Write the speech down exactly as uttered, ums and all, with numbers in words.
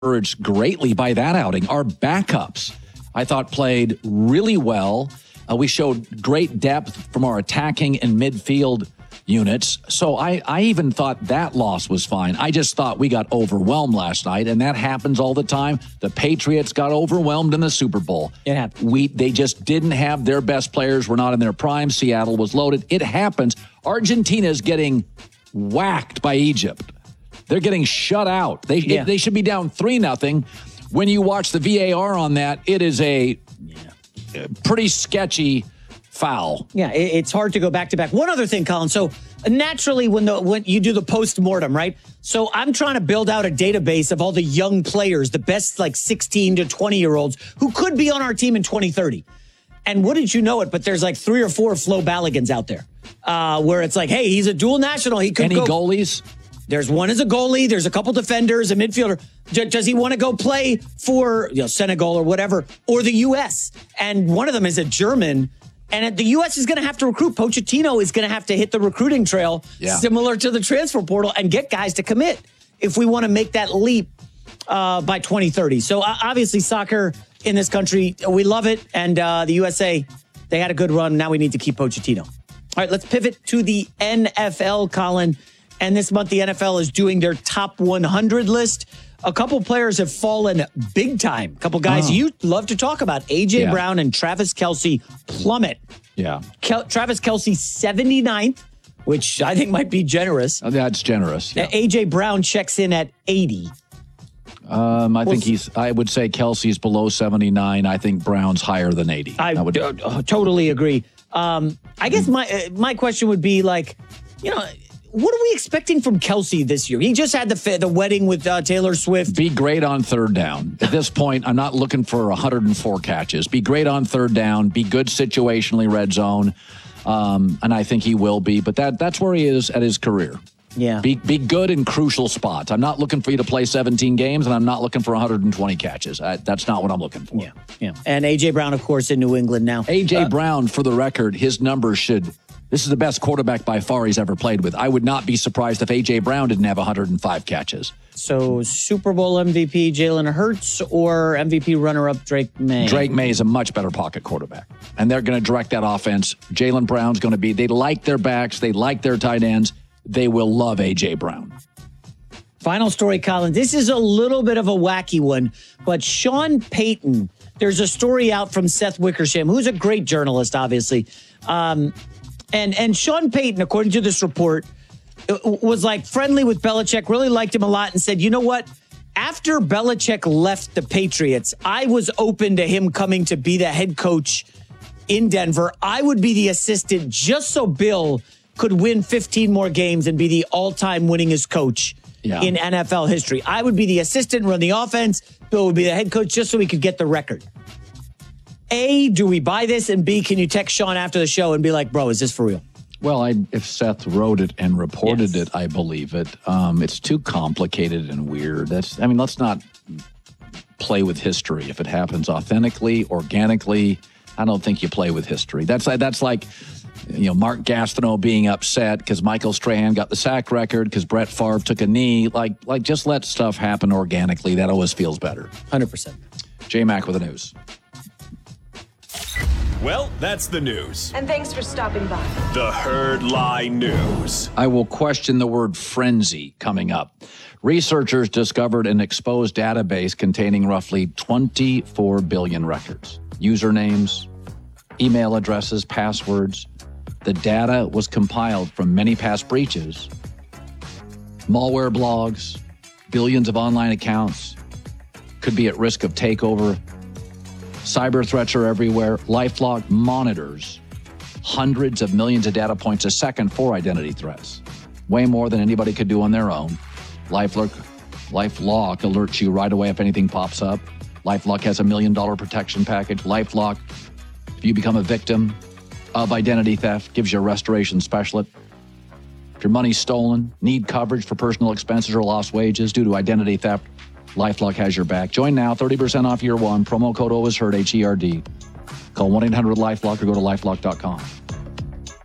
encouraged greatly by that outing. Our backups, I thought, played really well. Uh, we showed great depth from our attacking and midfield units. So I, I even thought that loss was fine. I just thought we got overwhelmed last night, and that happens all the time. The Patriots got overwhelmed in the Super Bowl. It happened. We, they just didn't have their best players. Were not in their prime. Seattle was loaded. It happens. Argentina's getting whacked by Egypt. They're getting shut out. They Yeah. it, they should be down three nothing. When you watch the V A R on that, it is a yeah. pretty sketchy foul. Yeah, it, it's hard to go back to back. One other thing, Colin. So naturally, when the when you do the post-mortem, right? So I'm trying to build out a database of all the young players, the best like sixteen to twenty year olds who could be on our team in twenty thirty. And wouldn't you know it, but there's like three or four Flo Balligans out there uh, where it's like, hey, he's a dual national. He could Any go. goalies? There's one as a goalie. There's a couple defenders, a midfielder. D- does he want to go play for you know, Senegal or whatever, or the U S? And one of them is a German. And the U S is going to have to recruit. Pochettino is going to have to hit the recruiting trail, yeah. similar to the transfer portal, and get guys to commit if we want to make that leap uh, by twenty thirty. So uh, obviously soccer in this country, we love it. And uh, the U S A, they had a good run. Now we need to keep Pochettino. All right, let's pivot to the N F L, Colin. And this month, the N F L is doing their top one hundred list. A couple players have fallen big time. A couple guys oh. you love to talk about. A J Yeah. Brown and Travis Kelce plummet. Yeah. Kel- Travis Kelce, seventy-ninth, which I think might be generous. Oh, that's generous. Yeah. A J Brown checks in at eighty. Um, I Well, think he's, I would say Kelsey's below seventy-nine. I think Brown's higher than eighty. I would uh, uh, totally agree. Um, I guess my uh, my question would be like, you know, what are we expecting from Kelce this year? He just had the fa- the wedding with uh, Taylor Swift. Be great on third down. At this point, I'm not looking for one hundred four catches. Be great on third down. Be good situationally red zone. Um, and I think he will be. But that that's where he is at his career. Yeah. Be be good in crucial spots. I'm not looking for you to play seventeen games, and I'm not looking for one hundred twenty catches. I, that's not what I'm looking for. Yeah, yeah. And A J Brown, of course, in New England now. A J Uh, Brown, for the record, his numbers should... This is the best quarterback by far he's ever played with. I would not be surprised if A J Brown didn't have one hundred five catches. So Super Bowl M V P Jalen Hurts or M V P runner-up Drake May? Drake May is a much better pocket quarterback. And they're going to direct that offense. Jalen Brown's going to be, they like their backs. They like their tight ends. They will love A J Brown. Final story, Colin. This is a little bit of a wacky one, but Sean Payton, there's a story out from Seth Wickersham, who's a great journalist, obviously. Um, and, and Sean Payton, according to this report, was like friendly with Belichick, really liked him a lot, and said, you know what? After Belichick left the Patriots, I was open to him coming to be the head coach in Denver. I would be the assistant just so Bill could win fifteen more games and be the all-time winningest coach yeah. in N F L history. I would be the assistant, run the offense. Bill would be the head coach just so he could get the record. A, do we buy this? And B, can you text Sean after the show and be like, bro, is this for real? Well, I, if Seth wrote it and reported Yes. it, I believe it. Um, it's too complicated and weird. That's, I mean, let's not play with history. If it happens authentically, organically, I don't think you play with history. That's that's like, you know, Mark Gastineau being upset because Michael Strahan got the sack record because Brett Favre took a knee. Like, like just let stuff happen organically. That always feels better. one hundred percent. J-Mac with the news. Well, that's the news. And thanks for stopping by. The Herd Lie News. I will question the word frenzy coming up. Researchers discovered an exposed database containing roughly twenty-four billion records. Usernames, email addresses, passwords. The data was compiled from many past breaches. Malware blogs, billions of online accounts could be at risk of takeover. Cyber threats are everywhere. LifeLock monitors hundreds of millions of data points a second for identity threats. Way more than anybody could do on their own. LifeLock, LifeLock alerts you right away if anything pops up. LifeLock has a million dollar protection package. LifeLock, if you become a victim of identity theft, gives you a restoration specialist. If your money's stolen, need coverage for personal expenses or lost wages due to identity theft, LifeLock has your back. Join now, thirty percent off year one. Promo code always heard, H E R D. Call one eight hundred LifeLock or go to lifelock dot com.